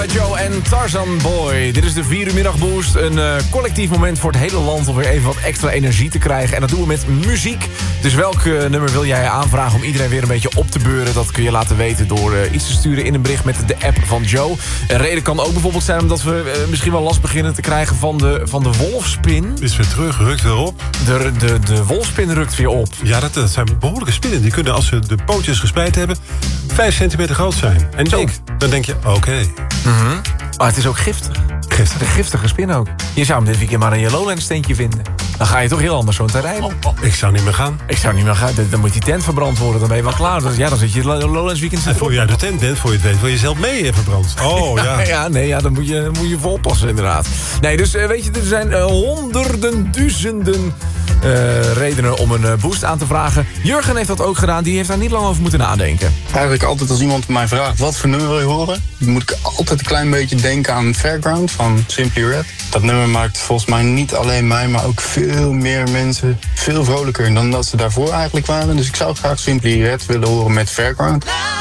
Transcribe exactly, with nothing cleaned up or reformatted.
Joe en Tarzan Boy. Dit is de vier uur middagboost. Een uh, collectief moment voor het hele land om weer even wat extra energie te krijgen. En dat doen we met muziek. Dus welk uh, nummer wil jij aanvragen om iedereen weer een beetje op te beuren? Dat kun je laten weten door uh, iets te sturen in een bericht met de app van Joe. Een reden kan ook bijvoorbeeld zijn omdat we uh, misschien wel last beginnen te krijgen van de, van de wolfspin. Is weer terug, rukt weer op. De, de, de wolfspin rukt weer op. Ja, dat, dat zijn behoorlijke spinnen. Die kunnen, als ze de pootjes gespreid hebben, vijf centimeter groot zijn. En dan, dan denk je, oké. Okay. Mm-hmm. Maar het is ook giftig. Giftig. Een giftige spin ook. Je zou hem dit weekend maar een Lowlands steentje vinden. Dan ga je toch heel anders zo'n terrein. Oh, oh. Ik zou niet meer gaan. Ik zou niet meer gaan. Dan moet die tent verbrand worden. Dan ben je wel klaar. Ja, dan zit je Lowlands weekend... En voor je uit de tent bent, voor je het weet, wil je zelf mee even verbrand. Oh, ja. Ja, ja, nee, ja, dan moet je, moet je voor oppassen inderdaad. Nee, dus uh, weet je, er zijn uh, honderden, duizenden uh, redenen om een uh, boost aan te vragen. Jurgen heeft dat ook gedaan. Die heeft daar niet lang over moeten nadenken. Eigenlijk altijd als iemand mij vraagt wat voor nummer wil je horen, moet ik altijd een klein beetje denken aan Fairground van Simply Red. Dat nummer maakt volgens mij niet alleen mij, maar ook veel meer mensen veel vrolijker dan dat ze daarvoor eigenlijk waren. Dus ik zou graag Simply Red willen horen met Fairground.